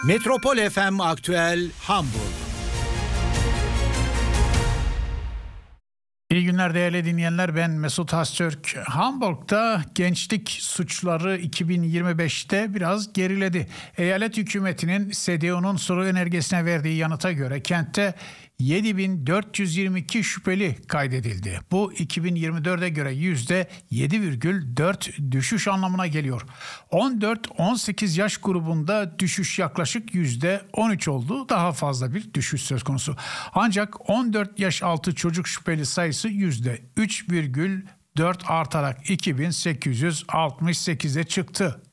Metropol FM Aktüel Hamburg. İyi günler değerli dinleyenler, ben Mesut Hastürk. Hamburg'da gençlik suçları 2025'te biraz geriledi. Eyalet hükümetinin CDU'nun soru önergesine verdiği yanıta göre kentte 7.422 şüpheli kaydedildi. Bu 2024'e göre %7,4 düşüş anlamına geliyor. 14-18 yaş grubunda düşüş yaklaşık %13 oldu. Daha fazla bir düşüş söz konusu. Ancak 14 yaş altı çocuk şüpheli sayısı %3,4 artarak 2868'e çıktı.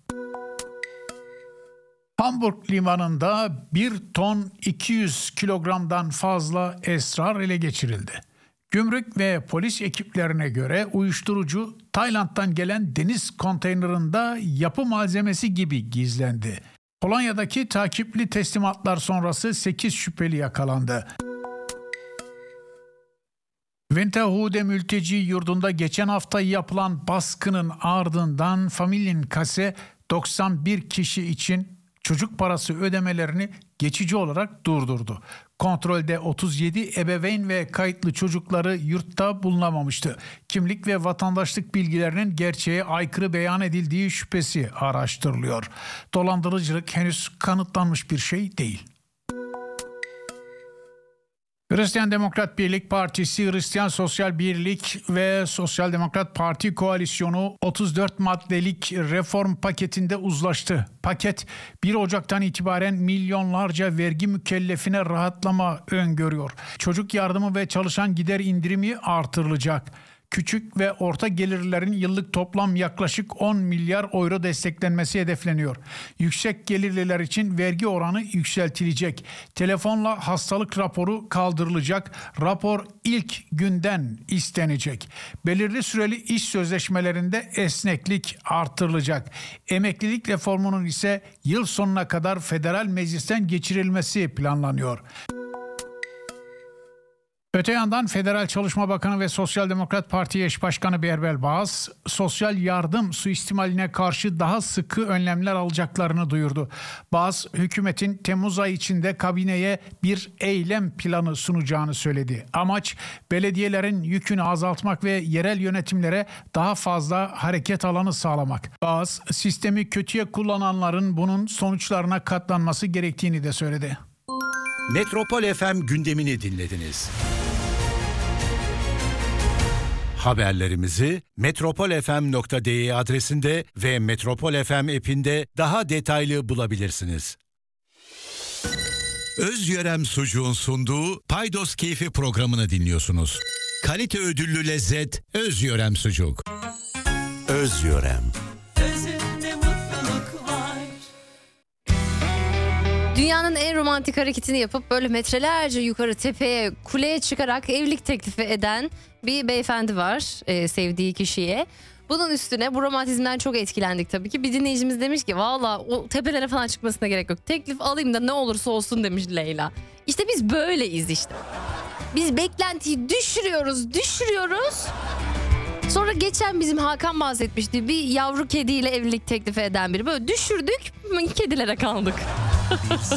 Hamburg limanında 1 ton 200 kilogramdan fazla esrar ele geçirildi. Gümrük ve polis ekiplerine göre uyuşturucu Tayland'dan gelen deniz konteynerında yapı malzemesi gibi gizlendi. Polonya'daki takipli teslimatlar sonrası 8 şüpheli yakalandı. Winterhude mülteci yurdunda geçen hafta yapılan baskının ardından Familienkasse 91 kişi için çocuk parası ödemelerini geçici olarak durdurdu. Kontrolde 37 ebeveyn ve kayıtlı çocukları yurtta bulunamamıştı. Kimlik ve vatandaşlık bilgilerinin gerçeğe aykırı beyan edildiği şüphesi araştırılıyor. Dolandırıcılık henüz kanıtlanmış bir şey değil. Hristiyan Demokrat Birlik Partisi, Hristiyan Sosyal Birlik ve Sosyal Demokrat Parti koalisyonu 34 maddelik reform paketinde uzlaştı. Paket 1 Ocak'tan itibaren milyonlarca vergi mükellefine rahatlama öngörüyor. Çocuk yardımı ve çalışan gider indirimi artırılacak. Küçük ve orta gelirlerin yıllık toplam yaklaşık 10 milyar euro desteklenmesi hedefleniyor. Yüksek gelirliler için vergi oranı yükseltilecek. Telefonla hastalık raporu kaldırılacak. Rapor ilk günden istenecek. Belirli süreli iş sözleşmelerinde esneklik artırılacak. Emeklilik reformunun ise yıl sonuna kadar federal meclisten geçirilmesi planlanıyor. Öte yandan Federal Çalışma Bakanı ve Sosyal Demokrat Parti eş başkanı Berbel Bağız, sosyal yardım suistimaline karşı daha sıkı önlemler alacaklarını duyurdu. Bağız, hükümetin Temmuz ayı içinde kabineye bir eylem planı sunacağını söyledi. Amaç, belediyelerin yükünü azaltmak ve yerel yönetimlere daha fazla hareket alanı sağlamak. Bağız, sistemi kötüye kullananların bunun sonuçlarına katlanması gerektiğini de söyledi. Metropol FM gündemini dinlediniz. Haberlerimizi metropolfm.de adresinde ve Metropol FM app'inde daha detaylı bulabilirsiniz. Özyörem Sucuğun sunduğu Paydos Keyfi programını dinliyorsunuz. Kalite ödüllü lezzet Özyörem Sucuk. Özyörem. Özünde mutluluk var. Dünyanın en romantik hareketini yapıp böyle metrelerce yukarı tepeye, kuleye çıkarak evlilik teklifi eden bir beyefendi var sevdiği kişiye. Bunun üstüne bu romantizmden çok etkilendik tabii ki. Bir dinleyicimiz demiş ki valla o tepelere falan çıkmasına gerek yok. Teklif alayım da ne olursa olsun demiş Leyla. İşte biz böyleyiz işte. Biz beklentiyi düşürüyoruz. Sonra geçen bizim Hakan bahsetmişti. Bir yavru kediyle evlilik teklifi eden biri. Böyle düşürdük, kedilere kaldık.